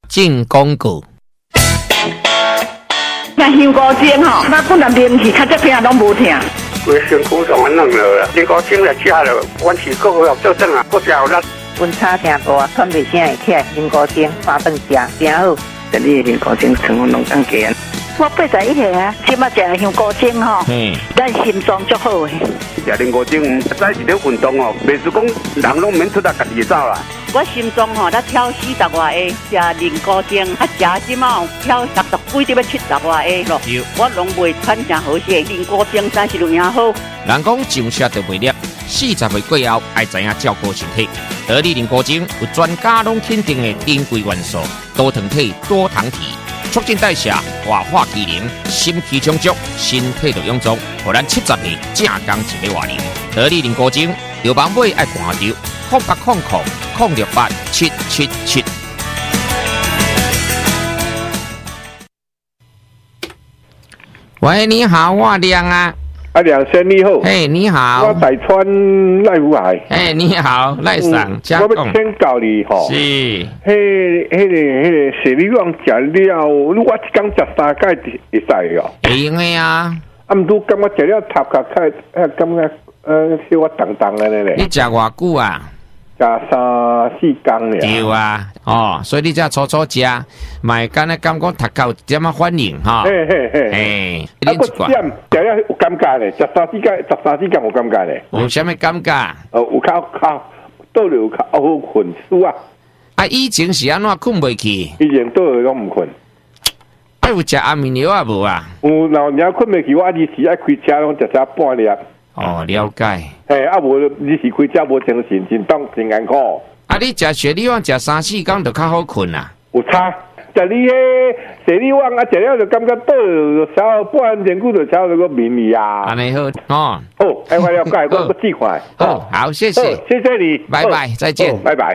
进广告。 那香菇精吼，那本来面去，较这片拢无疼。 规身躯上安弄了，香菇精来吃了，阮是个个做阵啊，个食有力。 阮差听大，喘袂声会起来，香菇精翻顿食，真好。 这里香菇精成分拢更加。 我81岁啊，即马食香菇精吼，咱心脏足好诶。 食香菇精，再是咧运动哦，袂是讲人拢免出来家己走啦。 我心脏吼，才跳40外下，食香菇精，食即马跳60几，要70外下咯。我拢袂喘成好势，香菇精真是有影好。 人讲上车就袂粒，40岁过后爱知影照顾身体。得力香菇精有专家拢肯定的珍贵元素，多糖体、多糖体。促进代谢、活化机能、心气充足，身体就臃肿，互咱70岁正刚一个活龄。得力香菇精，药房买爱看着0800-068-777。喂，你好，我亮啊。 梁先你好。 嘿，你好。 我台川赖福海。 嘿，你好，赖上。 我要请教你吼。 是。 迄个雪梨旺食了，我一天食3盖会使哦。 会用的啊。 毋拄感觉食了头壳开，感觉小我重重的咧。 你食偌久啊？ 食3-4天咧。 对啊，哦，所以你才初食，买干咧感觉头壳有点仔反应哈。 嘿嘿嘿。 嘿， 你一点食了有感觉咧，食3-4天有感觉咧。 有啥物感觉？ 有较倒了有较好困输啊。 啊，以前是安怎困袂去？ 以前倒了拢毋困。 啊，有食安眠药啊无啊？ 有，老娘困袂去，我日时爱开车拢食半粒。 哦，了解。 嘿，啊无日时开车无精神，真当真艰苦。 啊，你食雪梨旺食3-4天就较好困啊？ 有差。食你迄雪梨旺啊，食了就感觉倒就超半天久就超那个眠去啊。 安尼好哦。 好，我了解，我不记快。 好，谢谢。 谢谢你。 拜拜，再见。 拜拜。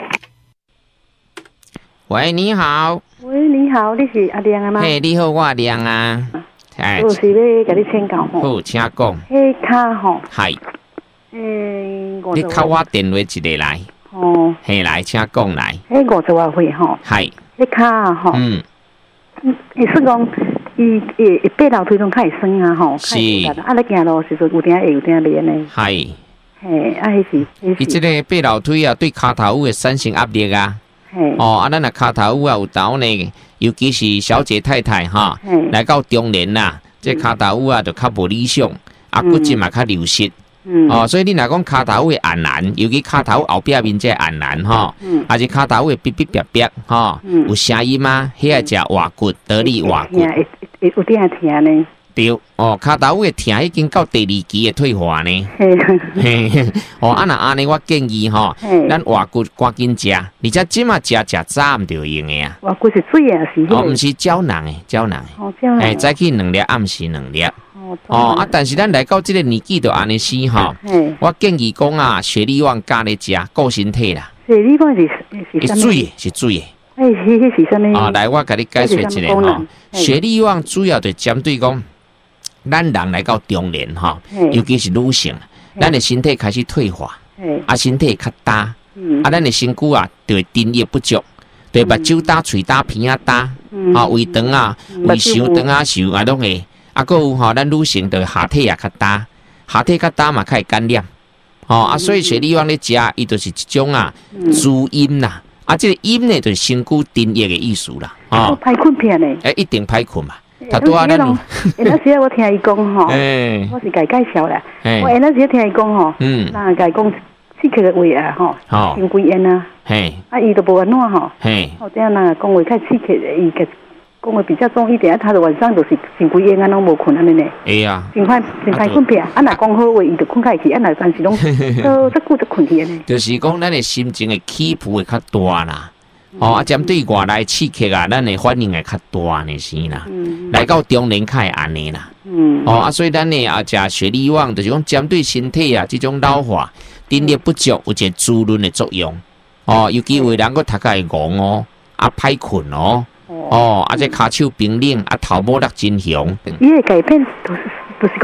喂，你好。 喂，你好，你是阿亮啊吗？ 嘿，你好，我阿亮啊。 我是要甲你请教吼。 好，请讲。 迄卡吼。 系。你敲我电话一个来。 哦。 嘿，来，请讲来。 迄50外岁吼。 系。 迄卡吼。伊说讲，伊爬楼梯拢较会酸啊吼。 是。 啊，你行路时阵有点会有点连呢。 系。 嘿，啊，迄是。 伊即个爬楼梯啊，对骹头会产生压力啊。哦，啊，咱若骹头啊有豆呢，尤其是小姐太太哈，来到中年啦，这骹头啊就较无理想，啊骨质嘛较流失，哦，所以你若讲骹头会暗蓝，尤其骹头后壁面这暗蓝哈，还是骹头会哔哔哔哔哈，有声音吗？迄个食活骨，得力活骨， 有点疼呢。 对，哦，骹头会疼已经到第2期的退化呢。嘿，哦，啊那安尼我建议吼，咱活骨赶紧食，而且即马食早毋就用的啊。 活骨是水啊，是？ 哦，毋是胶囊的，胶囊的。 哦，胶囊。 哎，早起2粒，暗时2粒。哦，啊，但是咱来到即个年纪就安尼死吼。我建议讲啊，雪梨旺加咧食，顾身体啦。 雪梨旺是水的，是水的。 哎，迄是啥物？ 啊，来，我甲你解说一下吼。雪梨旺主要就针对讲。咱人来到中年哈，尤其是女性，咱的身体开始退化，啊，身体较大，啊，咱的身躯啊，就会津液不足，对目睭大、喙大、鼻啊大，啊，胃肠啊、胃肠、肠啊、受啊拢会，啊，佫有吼，咱女性就下体也较大，下体较大嘛，较会感染，哦，啊，所以雪梨旺咧食，伊就是一种啊，滋阴啦，啊，这个阴呢，就是身躯津液的意思啦， 哦，歹困片呢， 一定歹困嘛。他拄啊，咱那时我听伊讲吼，我是甲伊介绍啦。我那时听伊讲吼，那甲伊讲刺激个胃啊吼，心肌炎啊，啊伊都无安怎吼，我这样那讲话较刺激，伊个讲话比较重一点，他的晚上都是心肌炎啊，拢无困安尼呢。 哎呀， 真歹困片，啊若讲好话，伊就困开去，啊若暂时拢都这久就困去安尼。 就是讲咱的心情的起伏会较大啦。哦，啊，针对外来刺激啊，咱的反应会较大呢是啦。来到中年较会安尼啦。哦，啊，所以咱呢啊，食雪梨旺就是讲针对身体啊，这种老化、电力不足有一个滋润的作用。哦，尤其有人个头壳会戆哦，啊，歹困哦。哦，啊，这骹手冰冷，啊，头毛落真红。 伊会改变，就是讲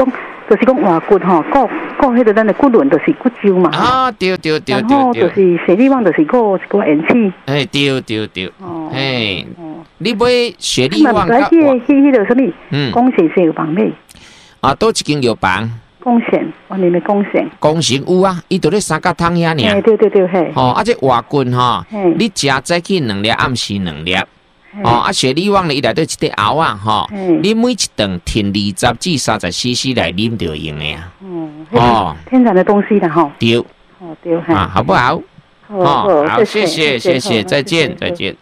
就是讲活骨吼，顾迄个咱的骨轮就是骨胶嘛。 啊，对。 然后就是雪利旺，就是顾元气。 哎，对。哦。哎，你买雪利旺？ 迄个什么？光线是有房咩？ 啊，多一间药房。 光线，我你们光线。 光线有啊，伊就咧三角汤遐尔。 对嘿。 哦，啊，这活骨吼，你食早起2粒，暗时2粒。哦，啊，雪利旺咧，伊内底一块熬啊，吼，你每一顿填20至30 cc 来啉就用的啊。 哦，天然的东西的哈。 对。 哦，对。 啊，好不好？ 好， 谢谢，再见。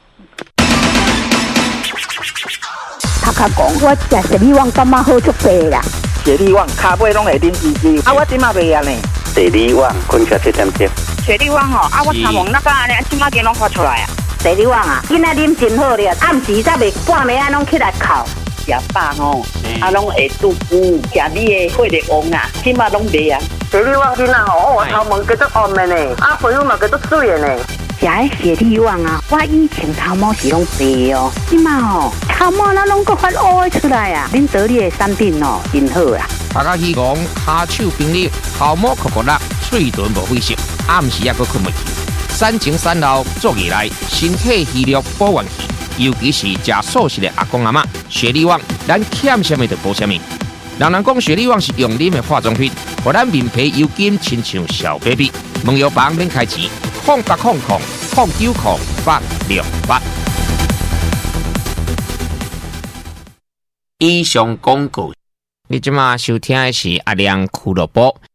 他讲，我食雪利旺感觉好足白啦。 雪利旺骹尾拢会啉滋滋，啊，我即马袂啊呢。 雪利旺，困觉7点钟。 雪利旺哦，啊，我参望那个安尼，即马间拢发出来啊。 雪利旺啊，今仔啉真好咧，暗时才袂半暝啊，拢起来哭。 食饱吼，啊，拢会肚腹，食你的血力旺啊，即马拢袂啊。 雪利旺囡仔吼，我头毛叫做红的呢，啊，皮肤嘛叫做水的呢。 食迄雪利旺啊，我以前头毛是拢白哦，即马吼头毛那拢个发乌出来啊！恁得你的产品哦，真好啊！ 大家希望骹手冰力，头毛酷酷辣，嘴唇无血色，暗时也阁困袂去。产前产后做起来，身体虚弱保元气，尤其是食素食的阿公阿嬷，雪利旺咱欠什么就补什么。人讲雪利旺是用啉的化妆品，互咱面皮油紧，亲像小 baby。问药房免开钱，0800090868。以上广告，你即马收听的是阿亮俱乐部。